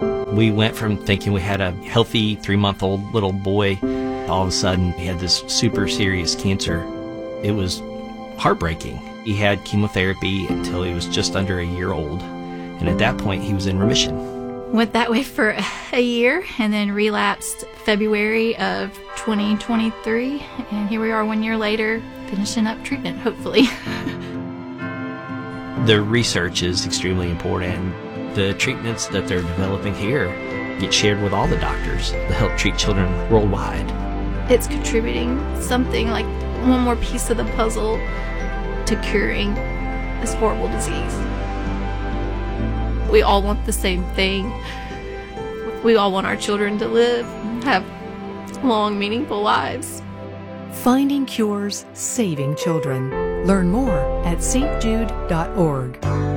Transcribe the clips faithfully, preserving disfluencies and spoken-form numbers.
We went from thinking we had a healthy three-month-old little boy. All of a sudden, he had this super serious cancer. It was heartbreaking. He had chemotherapy until he was just under a year old. And at that point, he was in remission. Went that way for a year and then relapsed February of twenty twenty-three. And here we are one year later, finishing up treatment, hopefully. The research is extremely important. The treatments that they're developing here get shared with all the doctors to help treat children worldwide. It's contributing something like one more piece of the puzzle to curing this horrible disease. We all want the same thing. We all want our children to live, have long, meaningful lives. Finding Cures, Saving Children. Learn more at s t jude dot org.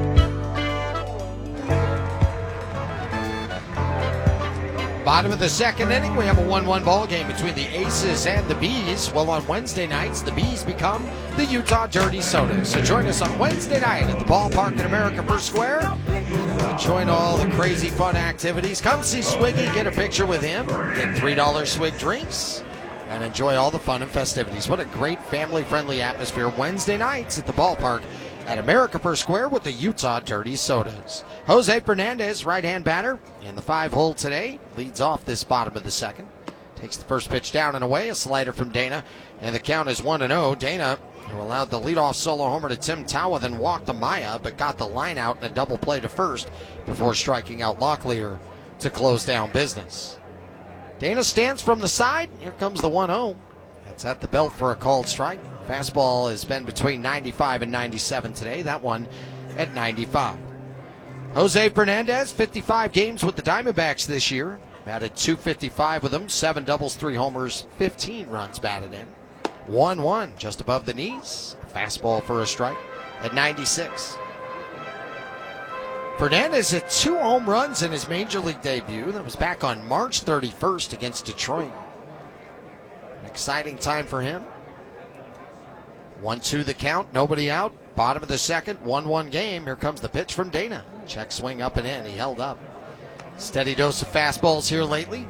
Bottom of the second inning, we have a one one ball game between the Aces and the Bees. Well, on Wednesday nights, the Bees become the Utah Dirty Sodas. So join us on Wednesday night at the ballpark at America First Square. Join all the crazy fun activities. Come see Swiggy, get a picture with him, get three dollar Swig drinks, and enjoy all the fun and festivities. What a great family-friendly atmosphere Wednesday nights at the ballpark at America First Square with the Utah Dirty Sodas. Jose Fernandez, right-hand batter, in the five-hole today, leads off this bottom of the second. Takes the first pitch down and away, a slider from Dana, and the count is one and oh. Dana, who allowed the leadoff solo homer to Tim Tawa, then walked to Maya, but got the line out in a double play to first before striking out Locklear to close down business. Dana stands from the side. Here comes the one oh. That's at the belt for a called strike. Fastball has been between ninety-five and ninety-seven today. That one at ninety-five. Jose Fernandez, fifty-five games with the Diamondbacks this year. Batted two fifty-five with them. Seven doubles, three homers, fifteen runs batted in. one one just above the knees. Fastball for a strike at ninety-six. Fernandez hit two home runs in his major league debut. That was back on March thirty-first against Detroit. An exciting time for him. one two the count, nobody out. Bottom of the second, one one game. Here comes the pitch from Dana. Check swing up and in. He held up. Steady dose of fastballs here lately.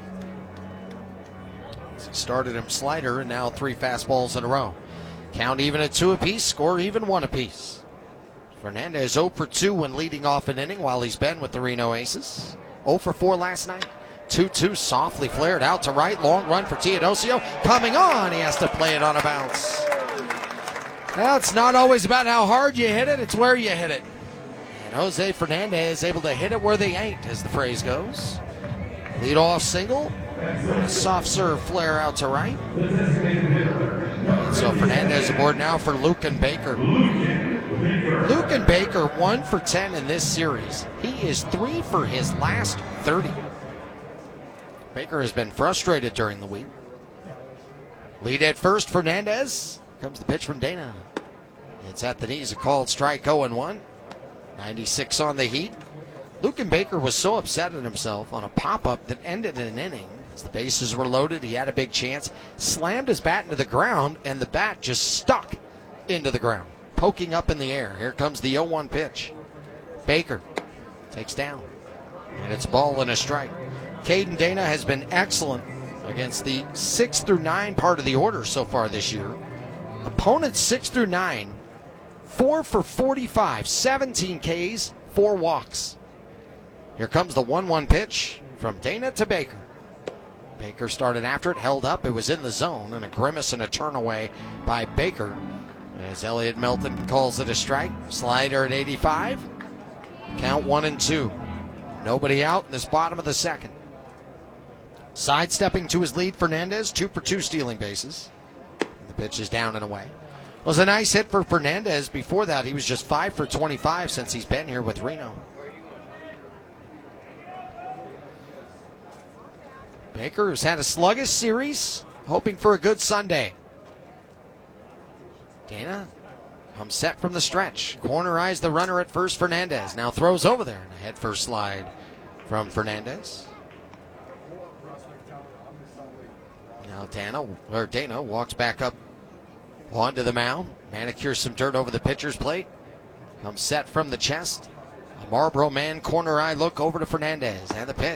He started him slider and now three fastballs in a row. Count even at two apiece, score even one apiece. Fernandez oh for two when leading off an inning while he's been with the Reno Aces. oh for four last night. two two softly flared out to right. Long run for Teodosio. Coming on. He has to play it on a bounce. Well, it's not always about how hard you hit it. It's where you hit it. And Jose Fernandez is able to hit it where they ain't, as the phrase goes. Lead off single. A soft serve flare out to right. And so Fernandez aboard now for Luken Baker. Luken Baker one for ten in this series. He is three for his last thirty. Baker has been frustrated during the week. Lead at first, Fernandez. Comes the pitch from Dana. It's at the knees, a called strike, oh and one. ninety-six on the heat. Luken Baker was so upset at himself on a pop-up that ended in an inning. As the bases were loaded, he had a big chance, slammed his bat into the ground, and the bat just stuck into the ground, poking up in the air. Here comes the oh one pitch. Baker takes down, and it's a ball and a strike. Caden Dana has been excellent against the six through nine part of the order so far this year. Opponents six through nine, four for forty-five, seventeen Ks, four walks. Here comes the one one pitch from Dana to Baker. Baker started after it, held up. It was in the zone, and a grimace and a turn away by Baker. As Elliot Melton calls it a strike. Slider at eighty-five. Count one and two. Nobody out in this bottom of the second. Sidestepping to his lead, Fernandez, two for two stealing bases. The pitch is down and away. It was a nice hit for Fernandez. Before that, he was just five for twenty-five since he's been here with Reno. Baker has had a sluggish series, hoping for a good Sunday. Dana comes set from the stretch. Corner eyes the runner at first, Fernandez. Now throws over there. And a head first slide from Fernandez. Now Dana, or Dana walks back up onto the mound. Manicures some dirt over the pitcher's plate. Comes set from the chest. A Marlboro man corner eye look over to Fernandez. And the pitch.